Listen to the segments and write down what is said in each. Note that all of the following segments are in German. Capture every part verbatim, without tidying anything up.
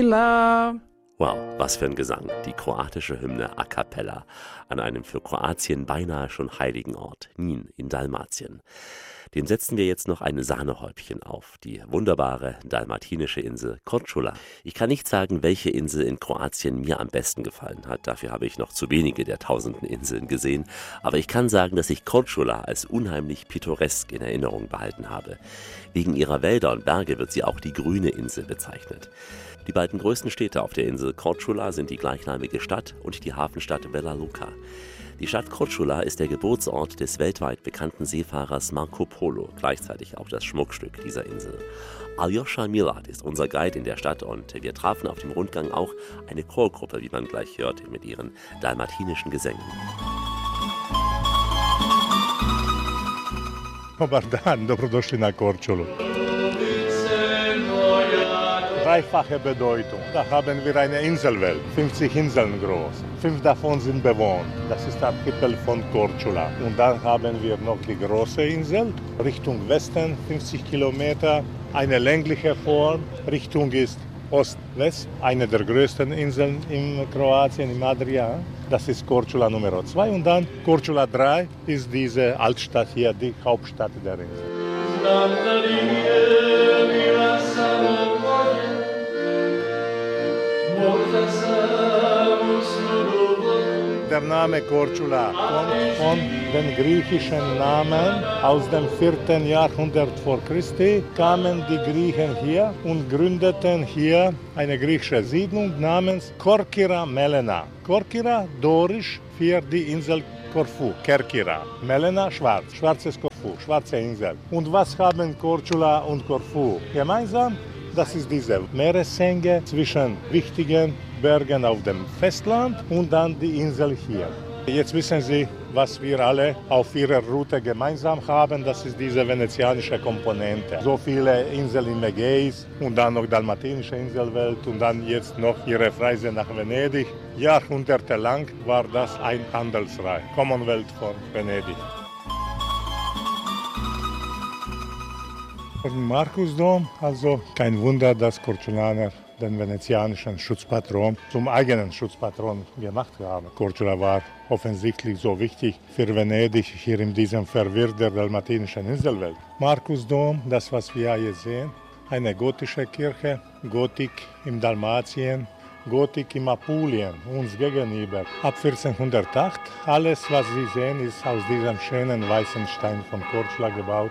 Corčula. Wow, was für ein Gesang. Die kroatische Hymne a cappella an einem für Kroatien beinahe schon heiligen Ort, Nin in Dalmatien. Dem setzen wir jetzt noch ein Sahnehäubchen auf, die wunderbare dalmatinische Insel Korčula. Ich kann nicht sagen, welche Insel in Kroatien mir am besten gefallen hat. Dafür habe ich noch zu wenige der tausenden Inseln gesehen. Aber ich kann sagen, dass ich Korčula als unheimlich pittoresk in Erinnerung behalten habe. Wegen ihrer Wälder und Berge wird sie auch die grüne Insel bezeichnet. Die beiden größten Städte auf der Insel Korčula sind die gleichnamige Stadt und die Hafenstadt Vela Luka. Die Stadt Korčula ist der Geburtsort des weltweit bekannten Seefahrers Marco Polo, gleichzeitig auch das Schmuckstück dieser Insel. Aljoscha Milat ist unser Guide in der Stadt und wir trafen auf dem Rundgang auch eine Chorgruppe, wie man gleich hört, mit ihren dalmatinischen Gesängen. Dobar dan, dobrodošli na Korčulu. Dreifache Bedeutung. Da haben wir eine Inselwelt, fünfzig Inseln groß. Fünf davon sind bewohnt. Das ist der Archipel von Korčula. Und dann haben wir noch die große Insel, Richtung Westen, fünfzig Kilometer, eine längliche Form. Richtung ist Ost-West, eine der größten Inseln in Kroatien, im Adria. Das ist Korčula Nummer zwei. Und dann Korčula drei ist diese Altstadt hier, die Hauptstadt der Insel. Der Name Korčula kommt von dem griechischen Namen. Aus dem vierten Jahrhundert vor Christi kamen die Griechen hier und gründeten hier eine griechische Siedlung namens Korkyra Melena. Korkyra, dorisch für die Insel Korfu, Kerkyra. Melena, schwarz, schwarzes Korfu, schwarze Insel. Und was haben Korčula und Korfu gemeinsam? Das ist diese Meeresenge zwischen wichtigen Bergen auf dem Festland und dann die Insel hier. Jetzt wissen Sie, was wir alle auf ihrer Route gemeinsam haben. Das ist diese venezianische Komponente. So viele Inseln im Ägäis und dann noch dalmatinische Inselwelt und dann jetzt noch ihre Reise nach Venedig. Jahrhundertelang war das ein Handelsreich, Commonwealth von Venedig. Markusdom, also kein Wunder, dass Korčulaner den venezianischen Schutzpatron zum eigenen Schutzpatron gemacht haben. Korčula war offensichtlich so wichtig für Venedig hier in diesem Verwirr der dalmatinischen Inselwelt. Markusdom, das was wir hier sehen, eine gotische Kirche, Gotik im Dalmatien, Gotik im Apulien, uns gegenüber. Ab vierzehnhundertacht, alles was Sie sehen, ist aus diesem schönen weißen Stein von Korčula gebaut.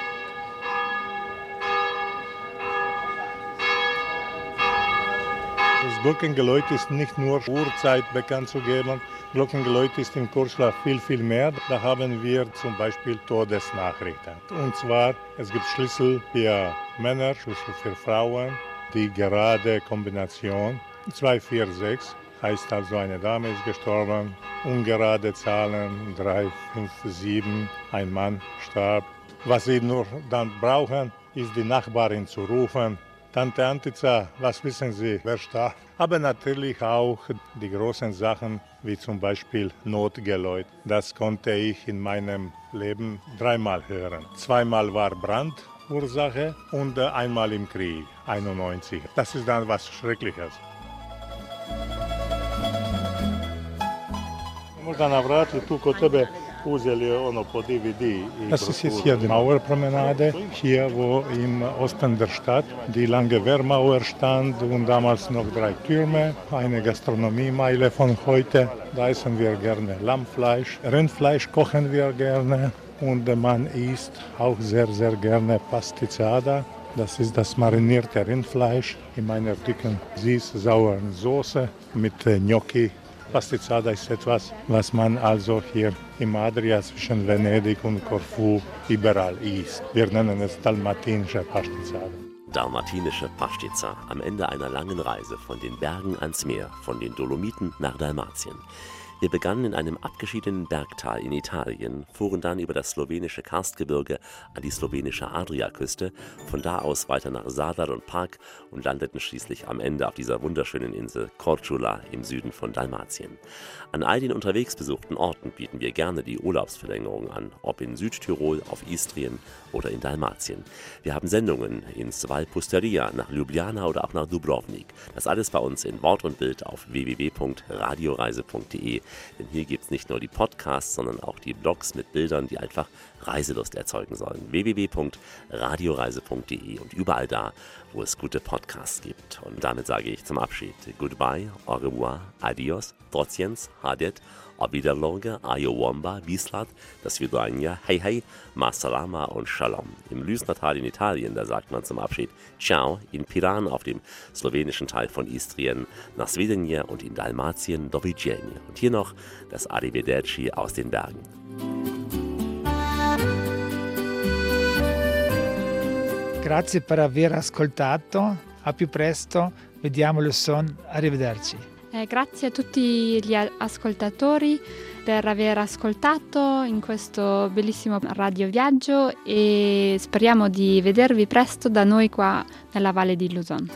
Das Glockengeläut ist nicht nur Uhrzeit bekannt zu geben. Glockengeläut ist in Korčula viel, viel mehr. Da haben wir zum Beispiel Todesnachrichten. Und zwar, es gibt Schlüssel für Männer, Schlüssel für Frauen. Die gerade Kombination zwei vier sechs heißt also, eine Dame ist gestorben. Ungerade Zahlen drei fünf sieben, ein Mann starb. Was sie nur dann brauchen, ist die Nachbarin zu rufen. Tante Antica, was wissen Sie, wer starb? Aber natürlich auch die großen Sachen, wie zum Beispiel Notgeläut. Das konnte ich in meinem Leben dreimal hören. Zweimal war Brandursache und einmal im Krieg, einundneunzig. Das ist dann was Schreckliches. Das ist jetzt hier die Mauerpromenade, hier wo im Osten der Stadt die lange Wehrmauer stand und damals noch drei Türme, eine Gastronomiemeile von heute. Da essen wir gerne Lammfleisch, Rindfleisch kochen wir gerne und man isst auch sehr, sehr gerne Pasticciada. Das ist das marinierte Rindfleisch in einer dicken, süß-sauren Soße mit Gnocchi. Pasticciada ist etwas, was man also hier im Adria zwischen Venedig und Korfu überall isst. Wir nennen es dalmatinische Pasticciada. Dalmatinische Pastica am Ende einer langen Reise von den Bergen ans Meer, von den Dolomiten nach Dalmatien. Wir begannen in einem abgeschiedenen Bergtal in Italien, fuhren dann über das slowenische Karstgebirge an die slowenische Adriaküste, von da aus weiter nach Zadar und Pag und landeten schließlich am Ende auf dieser wunderschönen Insel Korčula im Süden von Dalmatien. An all den unterwegs besuchten Orten bieten wir gerne die Urlaubsverlängerung an, ob in Südtirol, auf Istrien oder in Dalmatien. Wir haben Sendungen ins Val Pusteria, nach Ljubljana oder auch nach Dubrovnik. Das alles bei uns in Wort und Bild auf w w w punkt radioreise punkt d e. Denn hier gibt es nicht nur die Podcasts, sondern auch die Blogs mit Bildern, die einfach Reiselust erzeugen sollen. w w w punkt radioreise punkt d e und überall da, wo es gute Podcasts gibt. Und damit sage ich zum Abschied Goodbye, au revoir, adios, trociens, hadet, auf Wiederloge, Ayowamba, Wislat, das Vidania, hey hey, Masalama und Shalom. Im Lysnatal in Italien, da sagt man zum Abschied Ciao, in Piran auf dem slowenischen Teil von Istrien, nach Svedanje und in Dalmatien do Viđenja. Und hier noch das Arrivederci aus den Bergen. Grazie per aver ascoltato, a più presto, vediamo il son, arrivederci. Eh, grazie a tutti gli ascoltatori per aver ascoltato in questo bellissimo radioviaggio e speriamo di vedervi presto da noi qua nella Valle di Luzon.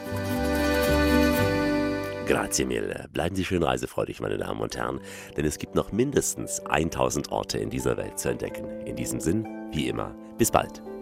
Grazie mille. Bleiben Sie schön reisefreudig, meine Damen und Herren, denn es gibt noch mindestens tausend Orte in dieser Welt zu entdecken. In diesem Sinn, wie immer, bis bald.